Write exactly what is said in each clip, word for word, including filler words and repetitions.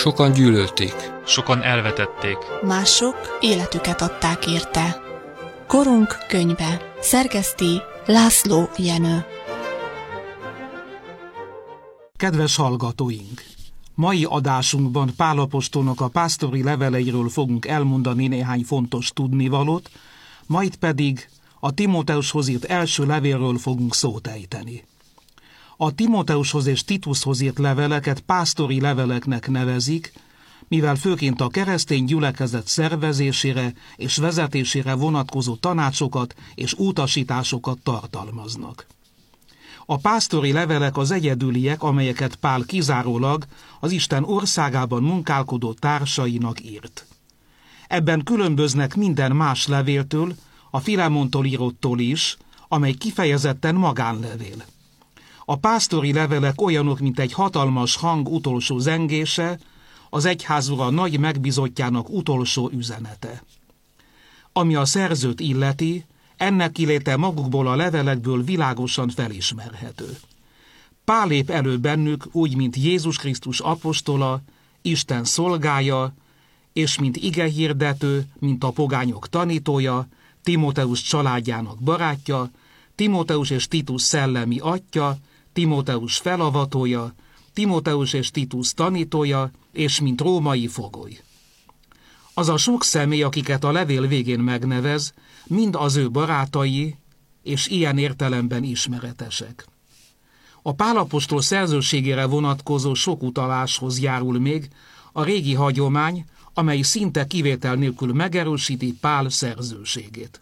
Sokan gyűlölték. Sokan elvetették. Mások életüket adták érte. Korunk könyve. Szerkeszti László Jenő. Kedves hallgatóink! Mai adásunkban Pál apostolnak a pásztori leveleiről fogunk elmondani néhány fontos tudnivalót, majd pedig a Timóteushoz írt első levélről fogunk szót ejteni. A Timóteushoz és Titushoz írt leveleket pásztori leveleknek nevezik, mivel főként a keresztény gyülekezet szervezésére és vezetésére vonatkozó tanácsokat és utasításokat tartalmaznak. A pásztori levelek az egyedüliek, amelyeket Pál kizárólag az Isten országában munkálkodó társainak írt. Ebben különböznek minden más levéltől, a Filemontól írottól is, amely kifejezetten magánlevél. A pásztori levelek olyanok, mint egy hatalmas hang utolsó zengése, az egyházura nagy megbízottjának utolsó üzenete. Ami a szerzőt illeti, ennek kiléte magukból a levelekből világosan felismerhető. Pál lép elő bennük úgy, mint Jézus Krisztus apostola, Isten szolgája, és mint igehirdető, mint a pogányok tanítója, Timóteus családjának barátja, Timóteus és Titus szellemi atya, Timóteus felavatója, Timóteus és Titus tanítója, és mint római fogoly. Az a sok személy, akiket a levél végén megnevez, mind az ő barátai, és ilyen értelemben ismeretesek. A Pál apostol szerzőségére vonatkozó sok utaláshoz járul még a régi hagyomány, amely szinte kivétel nélkül megerősíti Pál szerzőségét.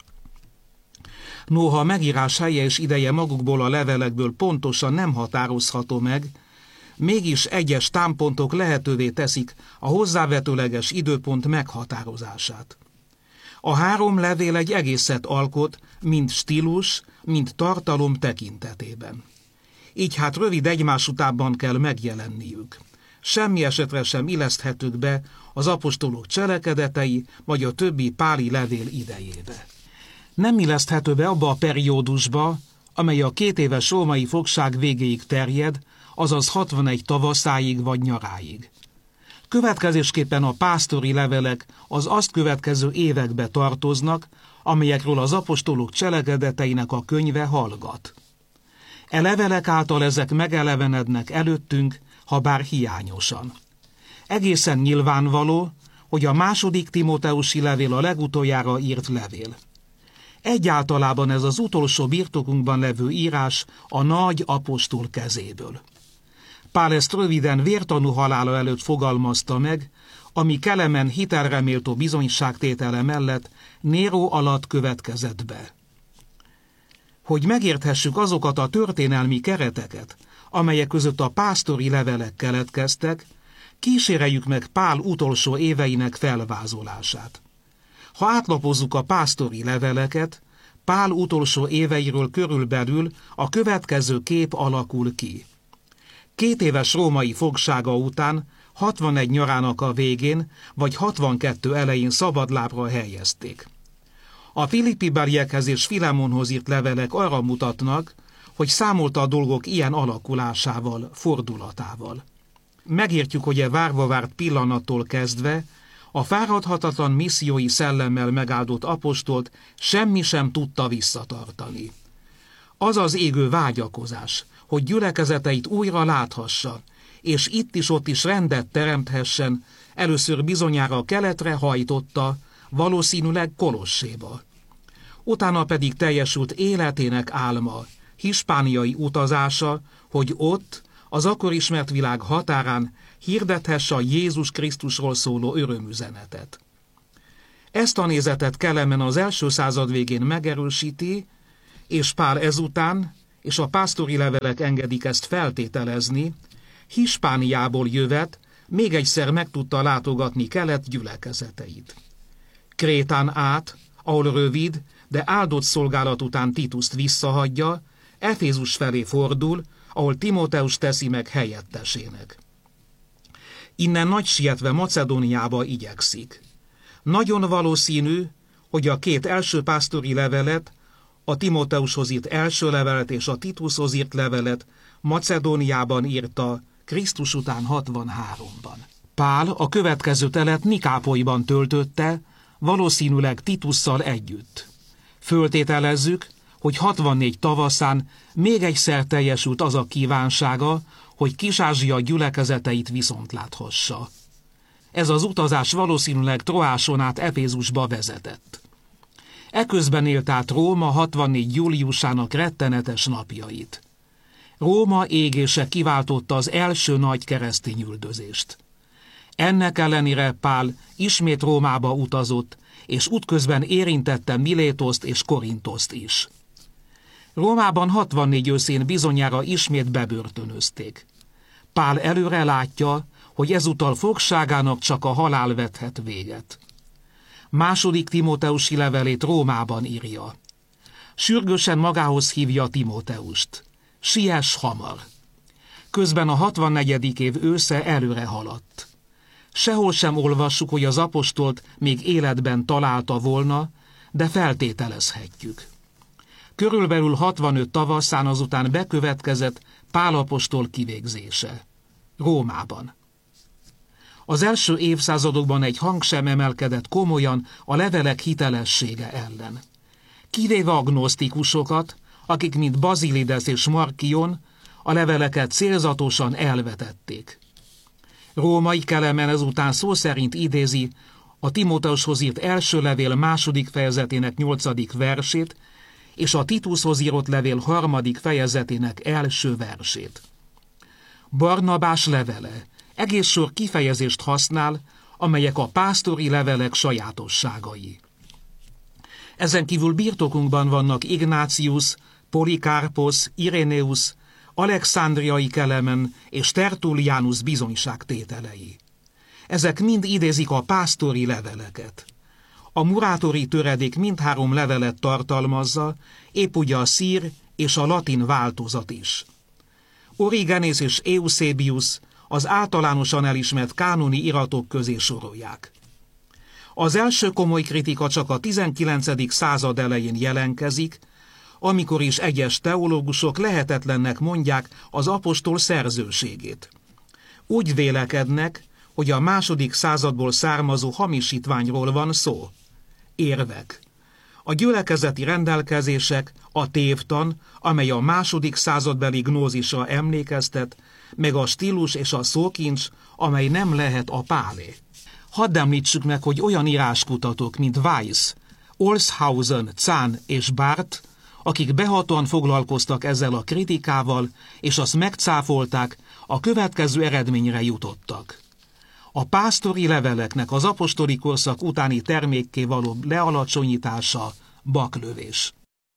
Noha a megírás helye és ideje magukból a levelekből pontosan nem határozható meg, mégis egyes támpontok lehetővé teszik a hozzávetőleges időpont meghatározását. A három levél egy egészet alkot, mind stílus, mind tartalom tekintetében. Így hát rövid egymás utánban kell megjelenniük. Semmi esetre sem illeszthetők be az apostolok cselekedetei, vagy a többi páli levél idejébe. Nem illeszthető be abba a periódusba, amely a két éves római fogság végéig terjed, azaz hatvanegy tavaszáig vagy nyaráig. Következésképpen a pásztori levelek az azt következő évekbe tartoznak, amelyekről az apostolok cselekedeteinek a könyve hallgat. E levelek által ezek megelevenednek előttünk, ha bár hiányosan. Egészen nyilvánvaló, hogy a második Timóteusi levél a legutoljára írt levél. Egyáltalában ez az utolsó birtokunkban levő írás a nagy apostol kezéből. Pál ezt röviden vértanú halála előtt fogalmazta meg, ami Kelemen hitelre méltó bizonyságtétele mellett Néró alatt következett be. Hogy megérthessük azokat a történelmi kereteket, amelyek között a pásztori levelek keletkeztek, kíséreljük meg Pál utolsó éveinek felvázolását. Ha átlapozzuk a pásztori leveleket, Pál utolsó éveiről körülbelül a következő kép alakul ki. Két éves római fogsága után hatvanegy nyarának a végén vagy hatvankettő elején szabadlábra helyezték. A Filippi-beliekhez és Filemonhoz írt levelek arra mutatnak, hogy számolta a dolgok ilyen alakulásával, fordulatával. Megértjük, hogy e várva várt pillanattól kezdve a fáradhatatlan missziói szellemmel megáldott apostolt semmi sem tudta visszatartani. Az az égő vágyakozás, hogy gyülekezeteit újra láthassa, és itt is ott is rendet teremthessen, először bizonyára keletre hajtotta, valószínűleg Kolosséba. Utána pedig teljesült életének álma, hispániai utazása, hogy ott, az akkor ismert világ határán hirdethesse a Jézus Krisztusról szóló örömüzenetet. Ezt a nézetet Kelemen az első század végén megerősíti, és Pál ezután, és a pásztori levelek engedik ezt feltételezni, Hispániából jövet még egyszer meg tudta látogatni Kelet gyülekezeteit. Krétán át, ahol rövid, de áldott szolgálat után Tituszt visszahagyja, Efézus felé fordul, ahol Timóteus teszi meg helyettesének. Innen nagy sietve Macedóniába igyekszik. Nagyon valószínű, hogy a két első pásztori levelet, a Timóteushoz írt első levelet és a Titushoz írt levelet Macedóniában írta Krisztus után hatvanháromban. Pál a következő telet Nikápolyban töltötte, valószínűleg Titusszal együtt. Föltételezzük, hogy hatvannégy tavaszán még egyszer teljesült az a kívánsága, hogy Kis-Ázsia gyülekezeteit viszont láthassa. Ez az utazás valószínűleg Troáson át Efézusba vezetett. Eközben élt át Róma hatvannégy júliusának rettenetes napjait. Róma égése kiváltotta az első nagy keresztény üldözést. Ennek ellenére Pál ismét Rómába utazott, és útközben érintette Milétoszt és Korintoszt is. Rómában hatvannégy őszén bizonyára ismét bebörtönözték. Pál előre látja, hogy ezúttal fogságának csak a halál vethet véget. Második Timóteusi levelét Rómában írja. Sürgősen magához hívja Timóteust. Siess hamar! Közben a hatvannegyedik év ősze előre haladt. Sehol sem olvassuk, hogy az apostolt még életben találta volna, de feltételezhetjük. Körülbelül hatvanöt tavaszán azután bekövetkezett Pál apostol kivégzése. Rómában. Az első évszázadokban egy hang sem emelkedett komolyan a levelek hitelessége ellen. Kivéve agnosztikusokat, akik mint Bazilides és Markion a leveleket célzatosan elvetették. Római Kelemen ezután szó szerint idézi a Timóteushoz írt első levél második fejezetének nyolcadik versét és a Titushoz írott levél harmadik fejezetének első versét. Barnabás levele egész sor kifejezést használ, amelyek a pásztori levelek sajátosságai. Ezen kívül birtokunkban vannak Ignácius, Polikárposz, Irénéus, Alexandriai Kelemen és Tertullianus bizonyságtételei. Ezek mind idézik a pásztori leveleket. A murátori töredék mindhárom levelet tartalmazza, épp ugye a szír és a latin változat is. Origenész és Eusebius az általánosan elismert kánoni iratok közé sorolják. Az első komoly kritika csak a tizenkilencedik század elején jelenkezik, amikor is egyes teológusok lehetetlennek mondják az apostol szerzőségét. Úgy vélekednek, hogy a második századból származó hamisítványról van szó. Érvek. A gyülekezeti rendelkezések, a tévtan, amely a második századbeli gnózisra emlékeztet, meg a stílus és a szókincs, amely nem lehet a Pálé. Hadd említsük meg, hogy olyan íráskutatók, mint Weiss, Olshausen, Zahn és Barth, akik behatóan foglalkoztak ezzel a kritikával, és azt megcáfolták, a következő eredményre jutottak. A pásztori leveleknek az apostoli korszak utáni termékké való lealacsonyítása baklövés.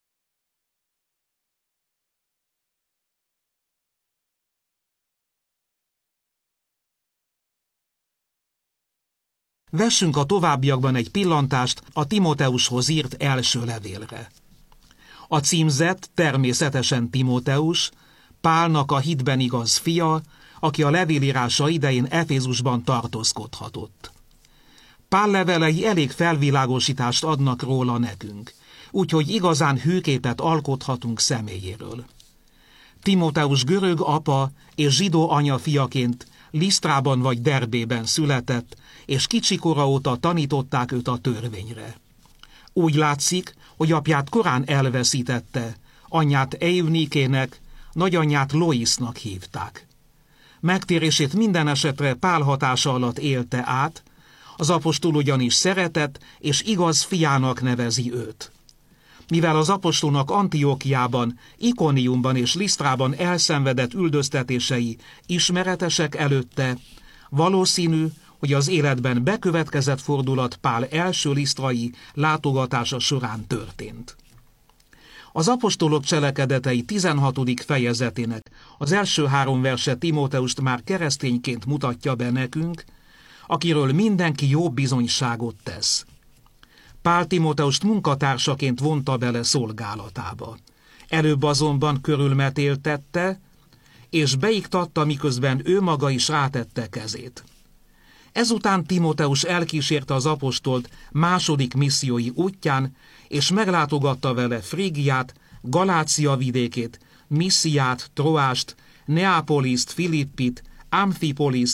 Vessünk a továbbiakban egy pillantást a Timóteushoz írt első levélre. A címzett természetesen Timóteus, Pálnak a hitben igaz fia, aki a levélírása idején Efézusban tartózkodhatott. Pál levelei elég felvilágosítást adnak róla nekünk, úgyhogy igazán hűképet alkothatunk személyéről. Timóteus görög apa és zsidó anya fiaként Lisztrában vagy Derbében született, és kicsikora óta tanították őt a törvényre. Úgy látszik, hogy apját korán elveszítette, anyját Eunikének, nagyanyját Loisnak hívták. Megtérését minden esetre Pál hatása alatt élte át, az apostol ugyanis szeretett és igaz fiának nevezi őt. Mivel az apostolnak Antiókiában, Ikoniumban és Lisztrában elszenvedett üldöztetései ismeretesek előtte, valószínű, hogy az életben bekövetkezett fordulat Pál első lisztrai látogatása során történt. Az apostolok cselekedetei tizenhatodik fejezetének az első három verse Timóteust már keresztényként mutatja be nekünk, akiről mindenki jó bizonyságot tesz. Pál Timóteust munkatársaként vonta bele szolgálatába. Előbb azonban körülmetéltette, és beiktatta, miközben ő maga is rátette kezét. Ezután Timóteus elkísérte az apostolt második missziói útján, és meglátogatta vele Frígiát, Galácia vidékét, Missziát, Troást, Neapoliszt, Filippit, Amfipoliszt,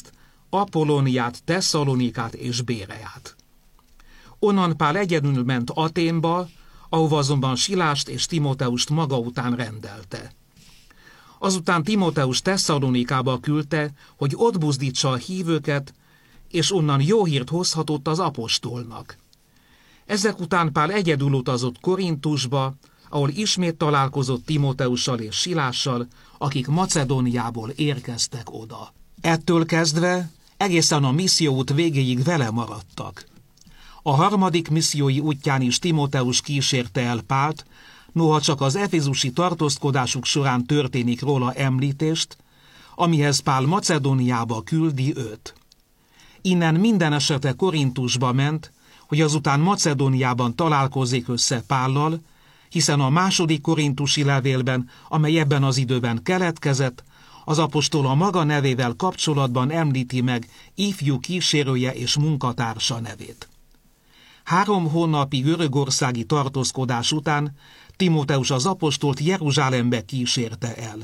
Apollóniát, Tesszalonikát és Béreát. Onnan Pál egyedül ment Athénba, ahova azonban Silást és Timóteust maga után rendelte. Azután Timóteus Tesszalonikába küldte, hogy ott buzdítsa a hívőket, és onnan jó hírt hozhatott az apostolnak. Ezek után Pál egyedül utazott Korintusba, ahol ismét találkozott Timóteussal és Silással, akik Macedóniából érkeztek oda. Ettől kezdve egészen a misszióút végéig vele maradtak. A harmadik missziói útján is Timóteus kísérte el Pált, noha csak az efézusi tartózkodásuk során történik róla említést, amihez Pál Macedóniába küldi őt. Innen minden esetre Korintusba ment, hogy azután Macedóniában találkozzék össze Pállal, hiszen a második korintusi levélben, amely ebben az időben keletkezett, az apostol a maga nevével kapcsolatban említi meg ifjú kísérője és munkatársa nevét. Három hónapi görögországi tartózkodás után Timóteus az apostolt Jeruzsálembe kísérte el.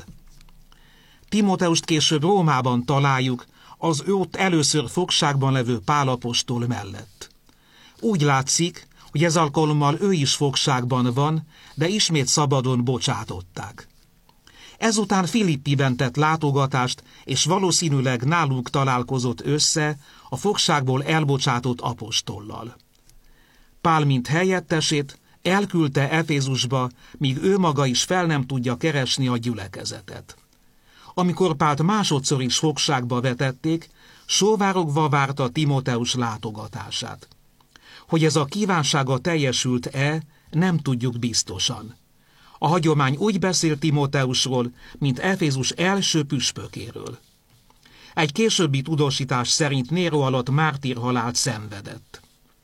Timóteust később Rómában találjuk, az ott először fogságban levő Pál apostol mellett. Úgy látszik, hogy ez alkalommal ő is fogságban van, de ismét szabadon bocsátották. Ezután Filippiben tett látogatást, és valószínűleg náluk találkozott össze a fogságból elbocsátott apostollal. Pál, mint helyettesét, elküldte Efézusba, míg ő maga is fel nem tudja keresni a gyülekezetet. Amikor Pált másodszor is fogságba vetették, sóvárogva várta Timóteus látogatását. Hogy ez a kívánsága teljesült-e, nem tudjuk biztosan. A hagyomány úgy beszél Timóteusról, mint Efézus első püspökéről. Egy későbbi tudósítás szerint Néró alatt mártírhalált szenvedett.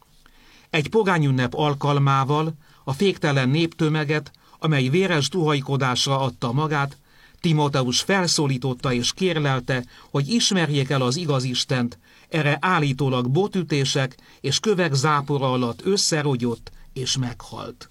Egy pogányünnep alkalmával a féktelen néptömeget, amely véres duhajkodásra adta magát, Timóteus felszólította és kérlelte, hogy ismerjék el az igaz Istent, erre állítólag botütések és kövek zápora alatt összerogyott és meghalt.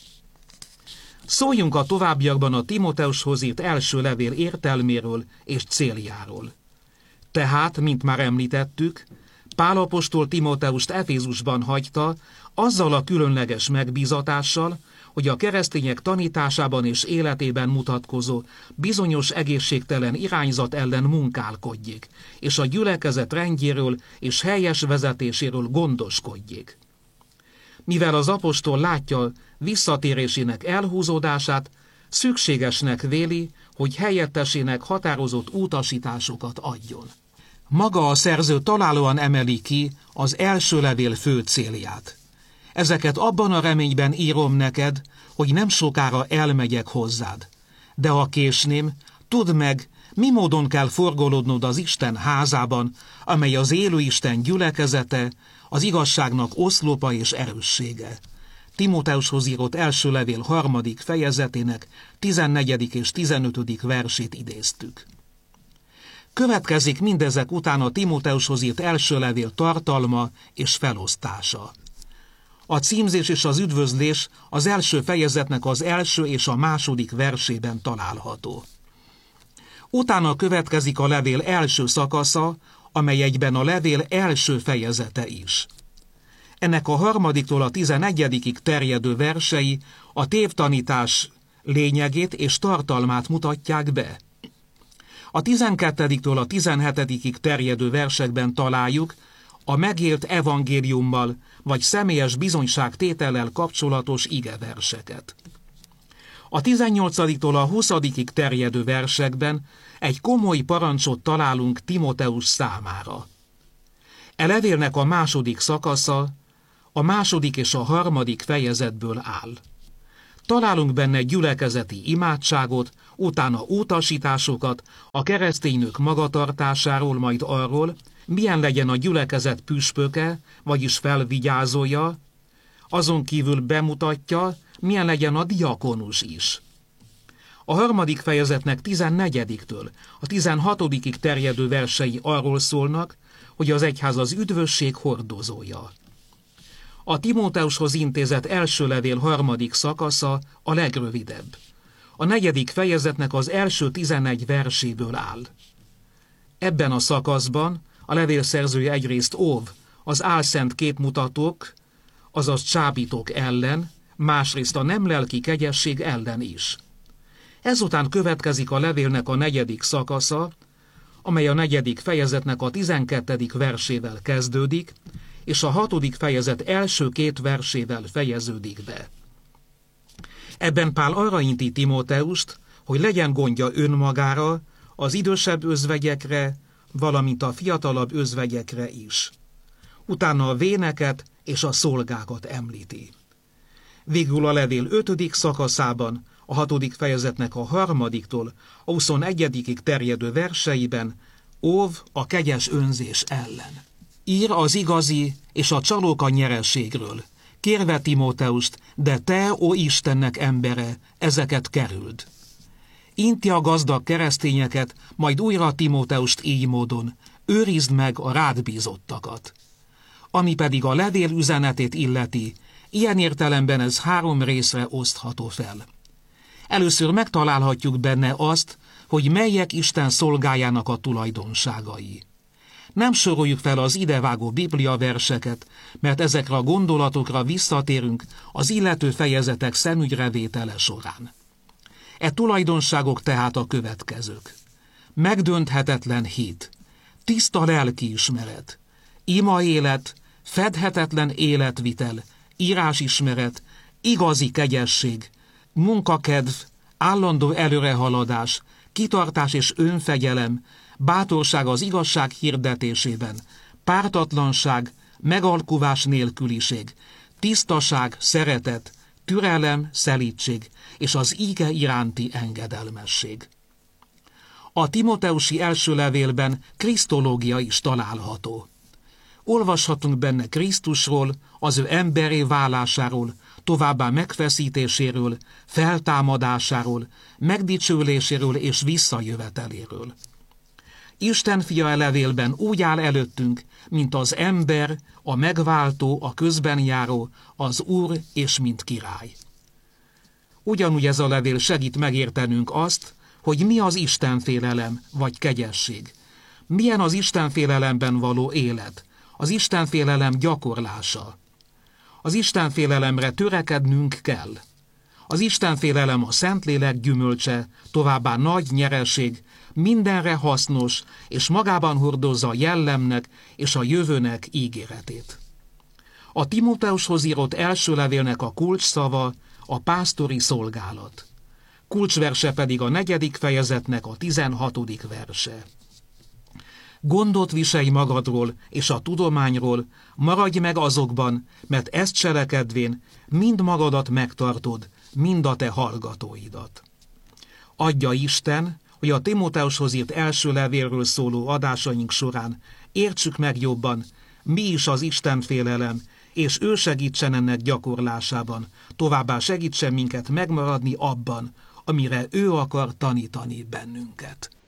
Szóljunk a továbbiakban a Timóteushoz írt első levél értelméről és céljáról. Tehát, mint már említettük, Pál apostol Timóteust Efézusban hagyta, azzal a különleges megbízatással, hogy a keresztények tanításában és életében mutatkozó bizonyos egészségtelen irányzat ellen munkálkodjék, és a gyülekezet rendjéről és helyes vezetéséről gondoskodjék. Mivel az apostol látja visszatérésének elhúzódását, szükségesnek véli, hogy helyettesének határozott utasításokat adjon. Maga a szerző találóan emeli ki az első levél fő célját. Ezeket abban a reményben írom neked, hogy nem sokára elmegyek hozzád. De ha késném, tudd meg, mi módon kell forgolódnod az Isten házában, amely az élő Isten gyülekezete, az igazságnak oszlopa és erőssége. Timóteushoz írott első levél harmadik fejezetének tizennegyedik és tizenötödik versét idéztük. Következik mindezek után a Timóteushoz írt első levél tartalma és felosztása. A címzés és az üdvözlés az első fejezetnek az első és a második versében található. Utána következik a levél első szakasza, amely egyben a levél első fejezete is. Ennek a harmadiktól a tizenegyedikig terjedő versei a tévtanítás lényegét és tartalmát mutatják be. A tizenkettediktől a tizenhetedikig terjedő versekben találjuk a megélt evangéliummal vagy személyes bizonyságtétellel kapcsolatos igeverseket. A tizennyolcadiktól a huszadikig terjedő versekben egy komoly parancsot találunk Timóteus számára. E levélnek a második szakasza a második és a harmadik fejezetből áll. Találunk benne gyülekezeti imádságot, utána utasításokat a kereszténynök magatartásáról, majd arról, milyen legyen a gyülekezet püspöke, vagyis felvigyázója, azon kívül bemutatja, milyen legyen a diakonus is. A harmadik fejezetnek tizennegyediktől a tizenhatodikig terjedő versei arról szólnak, hogy az egyház az üdvösség hordozója. A Timóteushoz intézett első levél harmadik szakasza a legrövidebb. A negyedik fejezetnek az első tizenegy verséből áll. Ebben a szakaszban A levél szerzője egyrészt óv az álszent képmutatók, azaz csábítók ellen, másrészt a nem lelki kegyesség ellen is. Ezután következik a levélnek a negyedik szakasza, amely a negyedik fejezetnek a tizenkettedik versével kezdődik, és a hatodik fejezet első két versével fejeződik be. Ebben Pál arra inti Timóteust, hogy legyen gondja önmagára, az idősebb özvegyekre, valamint a fiatalabb özvegyekre is. Utána a véneket és a szolgákat említi. Végül a levél ötödik szakaszában, a hatodik fejezetnek a harmadiktól a huszonegyedikig terjedő verseiben óv a kegyes önzés ellen. Ír az igazi és a csalóka nyereségről, kérve Timóteust, de te, ó Istennek embere, ezeket kerüld. Inti a gazdag keresztényeket, majd újra Timóteust így módon, őrizd meg a rád bízottakat. Ami pedig a levél üzenetét illeti, ilyen értelemben ez három részre osztható fel. Először megtalálhatjuk benne azt, hogy melyek Isten szolgájának a tulajdonságai. Nem soroljuk fel az idevágó Biblia verseket, mert ezekre a gondolatokra visszatérünk az illető fejezetek szemügyrevétele során. E tulajdonságok tehát a következők. Megdönthetetlen hit, tiszta lelkiismeret, ima élet, fedhetetlen életvitel, írásismeret, igazi kegyesség, munkakedv, állandó előrehaladás, kitartás és önfegyelem, bátorság az igazság hirdetésében, pártatlanság, megalkuvás nélküliség, tisztaság, szeretet, türelem, szelídség és az íge iránti engedelmesség. A timóteusi első levélben krisztológia is található. Olvashatunk benne Krisztusról, az ő emberré válásáról, továbbá megfeszítéséről, feltámadásáról, megdicsőléséről és visszajöveteléről. Isten fia e levélben úgy áll előttünk, mint az ember, a megváltó, a közbenjáró, az Úr és mint király. Ugyanúgy ez a levél segít megértenünk azt, hogy mi az istenfélelem vagy kegyesség. Milyen az istenfélelemben való élet, az istenfélelem gyakorlása. Az istenfélelemre törekednünk kell. Az istenfélelem a Szentlélek gyümölcse, továbbá nagy nyereség, mindenre hasznos, és magában hordozza a jellemnek és a jövőnek ígéretét. A Timóteushoz írott első levélnek a kulcsszava a pásztori szolgálat. Kulcsverse pedig a negyedik fejezetnek a tizenhatodik verse. Gondot viselj magadról és a tudományról, maradj meg azokban, mert ezt cselekedvén mind magadat megtartod, mind a te hallgatóidat. Adja Isten, hogy a Timóteushoz írt első levélről szóló adásaink során értsük meg jobban, mi is az istenfélelem, és ő segítsen ennek gyakorlásában, továbbá segítsen minket megmaradni abban, amire ő akar tanítani bennünket.